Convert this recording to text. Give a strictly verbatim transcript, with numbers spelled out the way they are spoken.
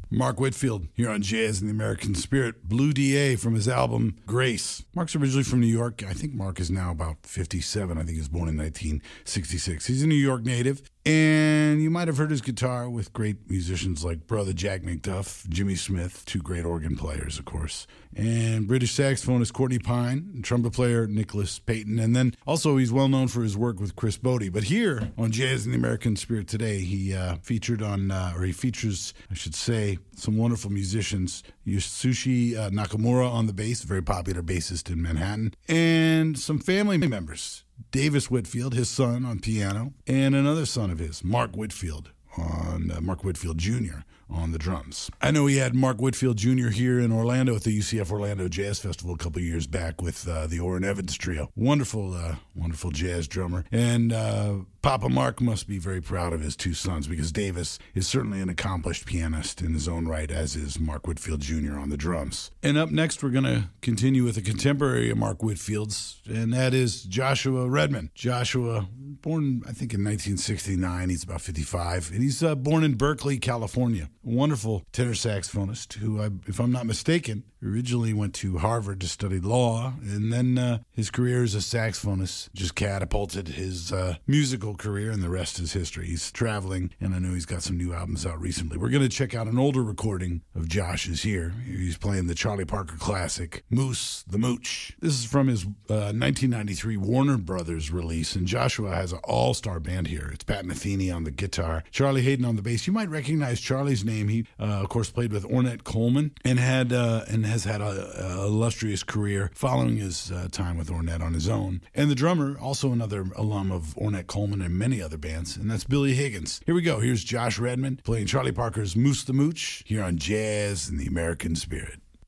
Mark Whitfield here on Jazz in the American Spirit. Blue D A from his album Grace. Mark's originally from New York. I think Mark is now about fifty-seven. I think he was born in nineteen sixty-six. He's a New York native. And you might have heard his guitar with great musicians like brother Jack McDuff, Jimmy Smith, two great organ players, of course, and British saxophonist Courtney Pine, and trumpet player Nicholas Payton. And then also he's well known for his work with Chris Bodie. But here on Jazz in the American Spirit today, he uh, featured on, uh, or he features, I should say, some wonderful musicians. Yasushi uh, Nakamura on the bass, very popular bassist in Manhattan, and some family members. Davis Whitfield, his son, on piano, and another son of his, Mark Whitfield, on uh, Mark Whitfield Junior on the drums. I know he had Mark Whitfield Junior here in Orlando at the U C F Orlando Jazz Festival a couple of years back with uh, the Orrin Evans Trio. Wonderful, uh, wonderful jazz drummer. And uh, Papa Mark must be very proud of his two sons because Davis is certainly an accomplished pianist in his own right, as is Mark Whitfield Junior on the drums. And up next, we're going to continue with a contemporary of Mark Whitfield's, and that is Joshua Redman. Joshua, born, I think, in nineteen sixty-nine. He's about fifty-five. And he's uh, born in Berkeley, California. A wonderful tenor saxophonist who, I, if I'm not mistaken, originally went to Harvard to study law, and then uh, his career as a saxophonist just catapulted his uh, musical career, and the rest is history. He's traveling, and I know he's got some new albums out recently. We're going to check out an older recording of Josh's here. He's playing the Charlie Parker classic, Moose the Mooch. This is from his uh, nineteen ninety-three Warner Brothers release, and Joshua has an all-star band here. It's Pat Metheny on the guitar, Charlie Hayden on the bass. You might recognize Charlie's name. He, uh, of course, played with Ornette Coleman and had uh, and has had a, a illustrious career following his uh, time with Ornette on his own. And the drummer, also another alum of Ornette Coleman and many other bands, and that's Billy Higgins. Here we go. Here's Josh Redman playing Charlie Parker's Moose the Mooch here on Jazz in the American Spirit.